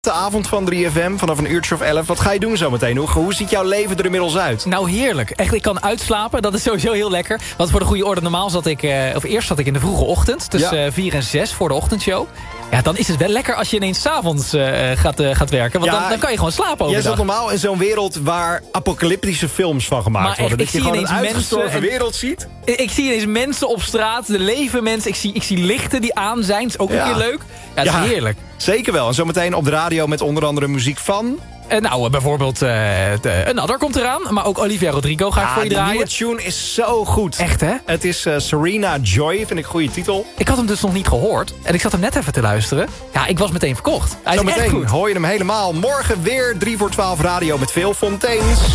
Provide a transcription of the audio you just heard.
De avond van 3FM vanaf een uurtje of 11. Wat ga je doen zometeen? Hoe ziet jouw leven er inmiddels uit? Nou, heerlijk. Echt, ik kan uitslapen. Dat is sowieso heel lekker. Want voor de goede orde, normaal zat ik... eerst zat ik in de vroege ochtend. Tussen 4 en 6 voor de ochtendshow. Ja, dan is het wel lekker als je ineens 's avonds gaat werken. Want dan kan je gewoon slapen overdag. Jij zat normaal in zo'n wereld waar apocalyptische films van gemaakt worden. Dat je gewoon een uitgestorven wereld ziet. Ik zie ineens mensen op straat. Er leven mensen. Ik zie lichten die aan zijn. Dat is ook een keer leuk. Ja, dat is heerlijk. Zeker wel. En zometeen op de radio met onder andere muziek van... bijvoorbeeld Another komt eraan. Maar ook Olivia Rodrigo ga ik voor je draaien. De nieuwe tune is zo goed. Echt, hè? Het is Serena Joy, vind ik een goede titel. Ik had hem dus nog niet gehoord. En ik zat hem net even te luisteren. Ja, ik was meteen verkocht. Hij is echt goed. Hoor je hem helemaal. Morgen weer 3 voor 12 radio met veel Fontaines.